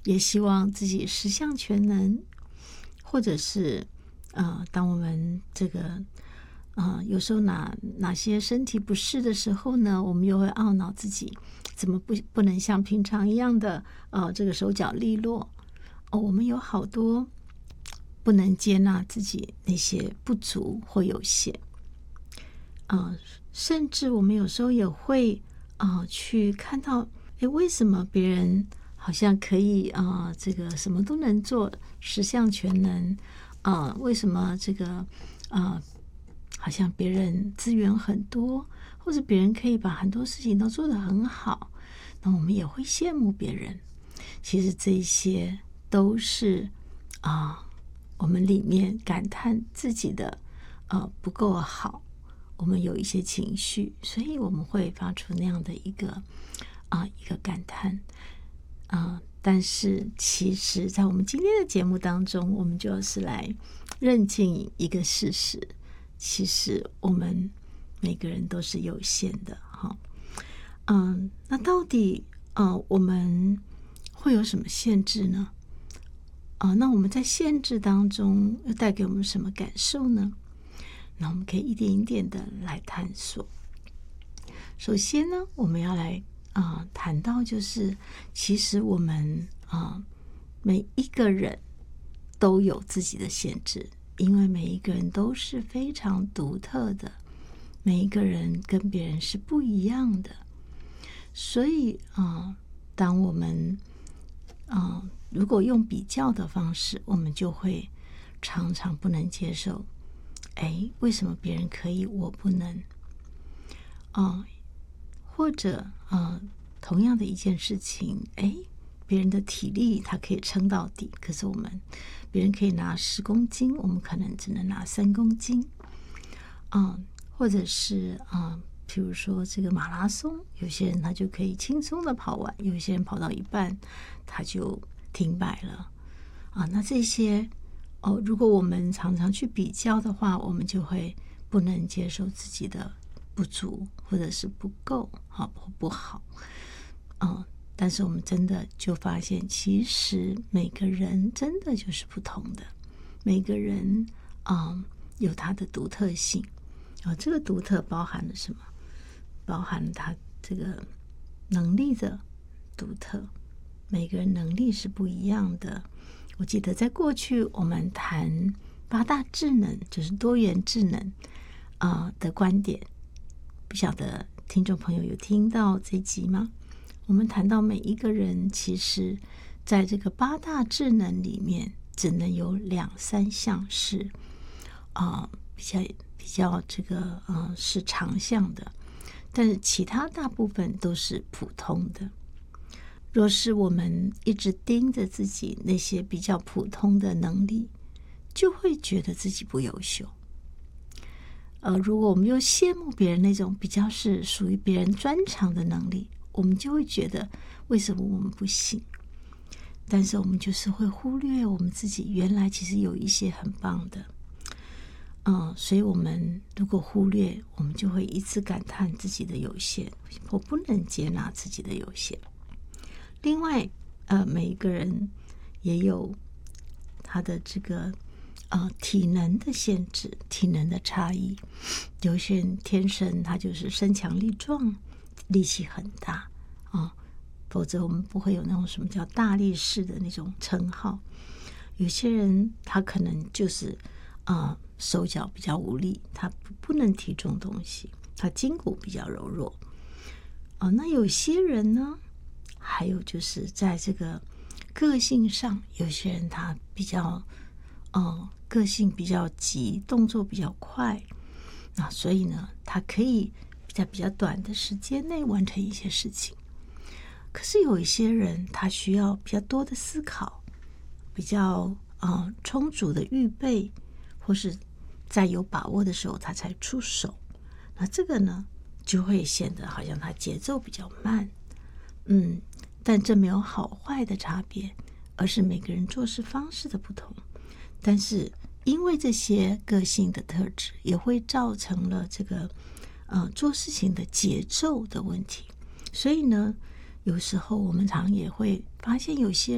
也希望自己十项全能，或者是当我们这个有时候哪些身体不适的时候呢，我们又会懊恼自己怎么不能像平常一样的这个手脚利落。我们有好多不能接纳自己那些不足或有限。甚至我们有时候也会去看到，为什么别人好像可以这个什么都能做，十项全能为什么这个好像别人资源很多，或者别人可以把很多事情都做得很好，那我们也会羡慕别人。其实这些都是我们里面感叹自己的不够好，我们有一些情绪，所以我们会发出那样的一个感叹。但是其实在我们今天的节目当中，我们就是来认清一个事实，其实我们每个人都是有限的那到底我们会有什么限制呢？那我们在限制当中又带给我们什么感受呢？那我们可以一点一点的来探索。首先呢，我们要来谈到就是其实我们每一个人都有自己的限制，因为每一个人都是非常独特的，每一个人跟别人是不一样的。所以当我们如果用比较的方式，我们就会常常不能接受，为什么别人可以我不能？或者同样的一件事情，别人的体力他可以撑到底，可是别人可以拿10公斤，我们可能只能拿3公斤。或者是比如说这个马拉松，有些人他就可以轻松的跑完，有些人跑到一半他就停摆了那这些如果我们常常去比较的话，我们就会不能接受自己的不足或者是不够或不好但是我们真的就发现，其实每个人真的就是不同的，每个人有他的独特性这个独特包含了什么？包含了他这个能力的独特，每个人能力是不一样的。我记得在过去我们谈8大智能，就是多元智能的观点，不晓得听众朋友有听到这集吗？我们谈到每一个人其实在这个8大智能里面只能有2-3项是比较这个是长项的，但是其他大部分都是普通的。若是我们一直盯着自己那些比较普通的能力，就会觉得自己不优秀。如果我们又羡慕别人那种比较是属于别人专长的能力，我们就会觉得为什么我们不行？但是我们就是会忽略我们自己原来其实有一些很棒的所以我们如果忽略，我们就会一直感叹自己的有限，或不能接纳自己的有限。另外每一个人也有他的这个体能的限制，体能的差异。有些人天生他就是身强力壮，力气很大否则我们不会有那种什么叫大力士的那种称号。有些人他可能就是手脚比较无力，他不能提重东西，他筋骨比较柔弱那有些人呢，还有就是在这个个性上，有些人他比较个性比较急，动作比较快所以呢他可以在比较短的时间内完成一些事情。可是有一些人他需要比较多的思考，比较充足的预备，或是在有把握的时候他才出手，那这个呢就会显得好像他节奏比较慢但这没有好坏的差别，而是每个人做事方式的不同。但是因为这些个性的特质也会造成了这个做事情的节奏的问题。所以呢有时候我们常也会发现有些